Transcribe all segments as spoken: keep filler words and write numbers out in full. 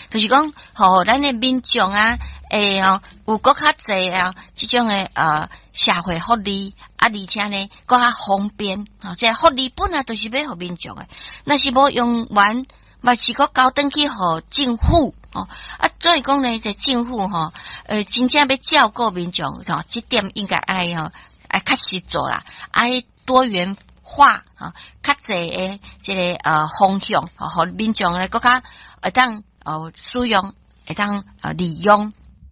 就是讲，吼，咱的民众啊，诶吼，有搁较济啊，即种诶呃社会福利啊，而且呢，搁较方便啊，即福利本来都是要互民众诶，那是无用完，嘛是搁交转去互政府哦，啊，所以讲呢，这政府吼，呃，真正要照顾民众吼，这点应该爱吼，爱较实做啦，爱多元化啊，较济诶，即个呃方向，吼，互民众咧搁较会当呃使用，会当呃利用。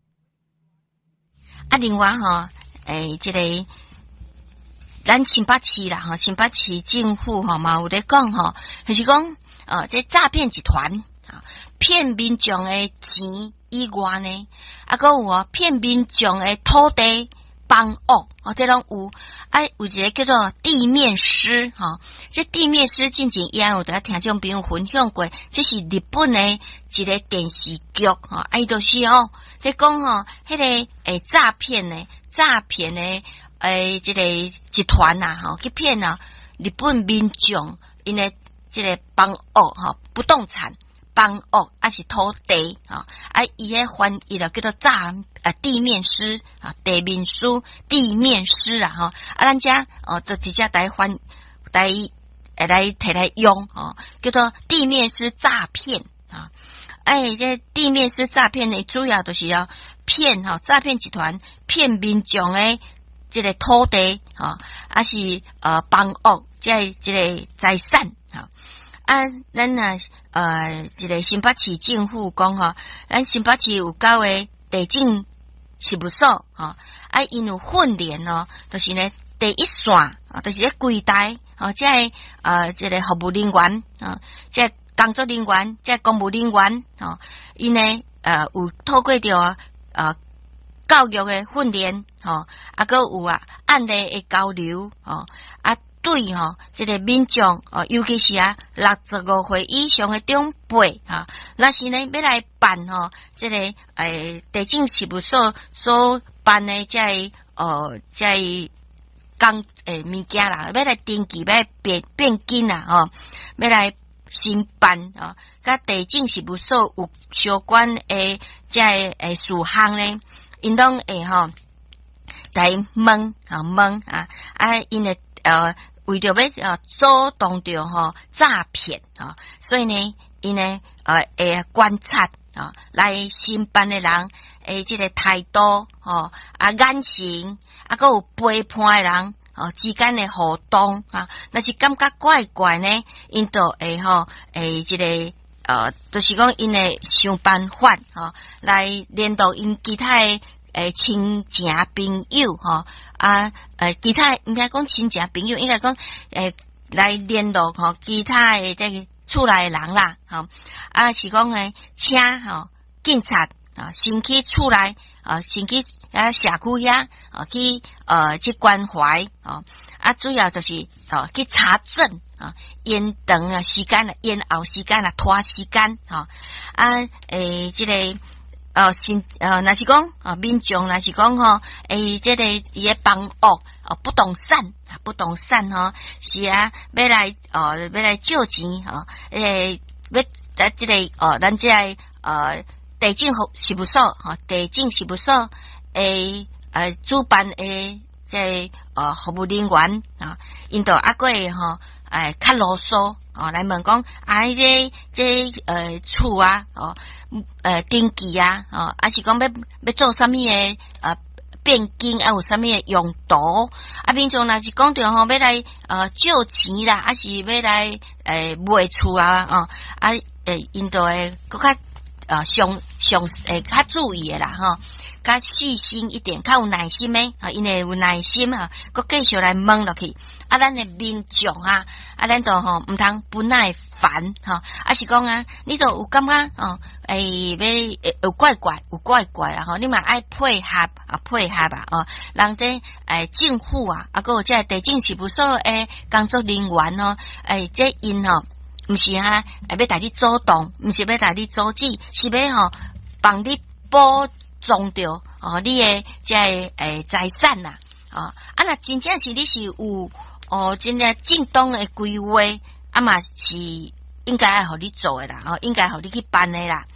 啊，另外吼，诶，即、这个咱新北市啦，吼，新北市政府吼嘛有咧讲吼，就是讲呃，这诈骗集团啊，骗民众诶钱以外呢，啊，搁有哦骗民众诶土地帮恶，哦，这拢有。啊，有一个叫做地面师，哈、哦，这地面师进前也有得听众朋友分享过，这是日本的一个电视剧，哈、哦，啊，伊就是哦，在讲哦，迄、那个诶诈骗呢，诈骗呢，诶，这个集团呐，哈、哦，去骗啊日本民众，因为这个帮恶哈，不动产。帮恶还是土地啊，啊，伊个翻译了叫做诈啊地面师啊，地面师、地面师啊，哈，啊，咱家哦，就直接来翻来来来提来用哦，叫做地面师诈骗啊，哎，这地面师诈骗呢，主要就是要骗哈，诈骗集团骗民众诶，这个土地啊，还是呃帮恶这这个财产啊。啊，咱啊，呃，一个新北市政府讲吼，咱新北市有九个地政事务所吼，啊，因有训练哦，就是呢第一线啊，就是咧柜台哦，即个呃，即个服务人员啊，即个工作人员，即个公务人员哦，因呢呃有透过着呃教育的训练吼，啊，搁有啊案例的交流哦，啊。对吼、哦，这个民众哦，尤其是啊六十五岁以上的长辈哈，那是呢要来办吼、哦，这个诶地政事务所所办的这呃这工诶物件啦，要来登记要变变更啦吼，要来申办啊，甲地政事务所有相关诶这诶事项呢，因拢会吼来问啊问啊啊，因为呃。为着要呃阻挡着吼诈骗啊，所以呢，因呢呃会观察啊，来申办的人诶，这个态度吼啊眼神啊，佮有陪伴的人哦之间的互动啊，若是感觉怪怪呢，因就会吼诶，这个呃，就是讲因会想办法吼来联络因其他的诶亲情朋友吼。啊，呃，其他毋该讲亲戚朋友，应该讲诶来联络吼，其他诶这个厝内诶人啦，吼啊是讲诶，请吼警察啊，先去厝内啊，先去啊社区遐啊去呃去关怀啊，啊主要就是啊去查证啊，延长啊时间啊，延后时间啊，拖时间啊，啊诶这个。呃，新呃，若是讲啊，民众若是讲吼，诶，这个伊个帮恶啊，不动产啊，不动产吼，是啊，要来呃，要来借钱吼，诶，要在这个呃，咱这个呃，地政事务所吼，地政事务所诶呃，主办诶，这呃，服务人员啊，因都啊过吼，诶，较啰嗦哦，来问讲啊，这这呃，厝啊，哦。呃，登记啊，哦，还是讲要要做啥物诶？呃，变更啊，有啥物诶用途？啊，平常若是讲着吼，要来呃借钱啦，还是要来诶卖厝啊？哦，啊，诶，因都会搁较呃上上诶较注意诶啦，吼，较细心一点，较有耐心诶，啊，因为有耐心啊，搁继续来问落去。啊，咱诶民众啊，啊，咱都吼毋通不耐烦哈，啊是讲啊，你都有感觉哦，诶、欸，要有怪怪，有怪怪啦吼，你嘛爱配合啊，配合吧哦，人这诶政府啊，啊个有这地政事务所诶工作人员哦，诶、欸，这因吼，毋是哈、啊，要带你阻挡，毋是要带你阻止，是要吼帮你保障着哦，你诶这诶财产呐，啊，啊那真正是你是有。哦，真正正当的规划，啊嘛是应该爱互你做的啦，哦，应该互你去办的啦。